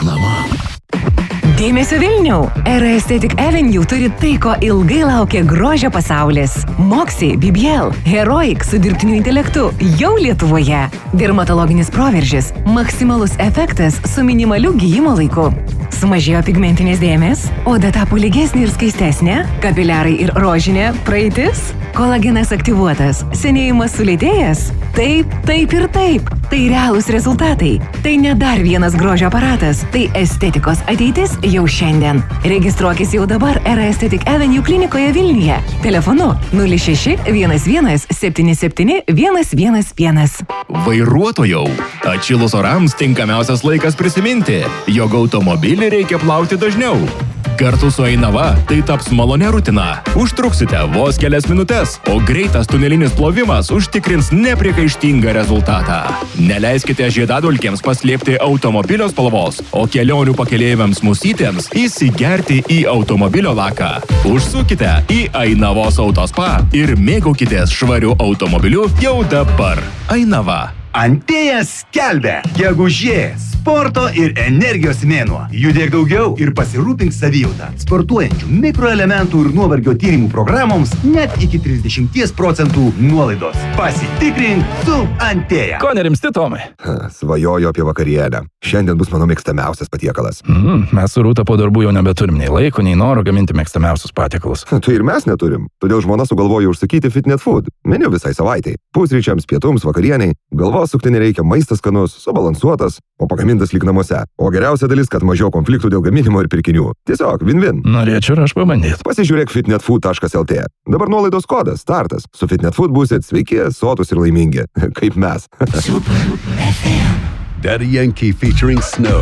Reklama. Dėmesio Vilniau! Era Aesthetic Avenue turi tai, ko ilgai laukia grožio pasaulis. Moxie, BBL, Heroic su dirbtiniu intelektu jau Lietuvoje. Dermatologinis proveržis, maksimalus efektas su minimaliu gijimo laiku. Sumažėjo pigmentinės dėmės, oda tapo lygesnė ir skaistesnė, kapiliarai ir rožinė praeitis, kolagenas aktyvuotas, senėjimas sulėtėjęs. Taip, taip ir taip. Tai realūs rezultatai. Tai ne dar vienas grožio aparatas, tai estetikos ateitis jau šiandien. Registruokis jau dabar Era Aesthetic Avenue klinikoje Vilniuje. Telefonu 06 11 77 111. Vairuotojau, atšilus orams tinkamiausias laikas prisiminti, jog automobilį reikia plauti dažniau. Kartu su Ainava tai taps malonia rutina. Užtruksite vos kelias minutes, o greitas tunelinis plovimas užtikrins nepriekaištingą rezultatą. Neleiskite žiedadulkėms paslėpti automobilio spalvos, o kelionių pakeleiviams musytėms įsigerti į automobilio laką. Užsukite į Ainavos Autospa ir mėgaukitės švariu automobiliu jau dabar. Ainava. Antėjas skelbia gegužės sporto ir energijos mėnuo. Judėk daugiau ir pasirūpink savijautą. Sportuojančių mikroelementų ir nuovargio tyrimų programoms net iki 30% nuolaidos. Pasitikrink su Antėja. Ko nerimsti, Tomai? Svajoju apie vakarienę. Šiandien bus mano mėgstamiausias patiekalas. Mes su Rūta po darbų jau nebeturim nei laiko, nei noro gaminti mėgstamiausius patiekalus. Tai ir mes neturim. Todėl žmona sugalvojo užsakyti Fitnet Food. Meniu visai savaitai. Pusryčiams, pietums, vakarieniai. Galvos sukti nereikia, maistas skanus, subalansuotas, o pagamintas lyg namuose. O geriausia dalis, kad mažiau konfliktų dėl gaminimo ir pirkinių. Tiesiog win-win. Norėčiau ir aš pabandyti. Pasižiūrėk fitnetfood.lt. Dabar nuolaidos kodas startas. Su Fitnet Food būsit sveiki, sotus ir laimingi. Kaip mes. Super FM. Daddy Yankee featuring Snow.